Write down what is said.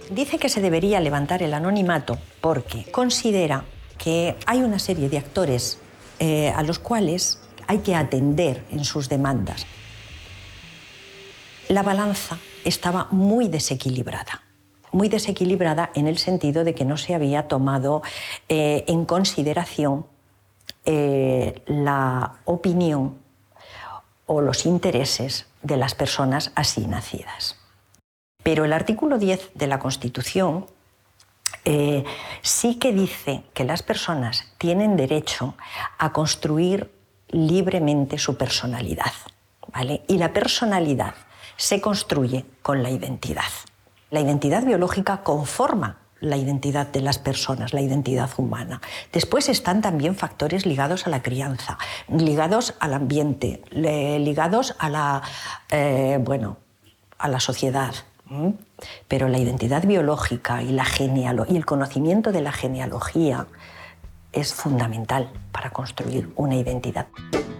Dice que se debería levantar el anonimato porque considera que hay una serie de actores a los cuales hay que atender en sus demandas. La balanza estaba muy desequilibrada en el sentido de que no se había tomado en consideración la opinión o los intereses de las personas así nacidas. Pero el artículo 10 de la Constitución sí que dice que las personas tienen derecho a construir libremente su personalidad, ¿vale? Y la personalidad se construye con la identidad. La identidad biológica conforma la identidad de las personas, la identidad humana. Después están también factores ligados a la crianza, ligados al ambiente, ligados a la sociedad. Pero la identidad biológica y el conocimiento de la genealogía es fundamental para construir una identidad.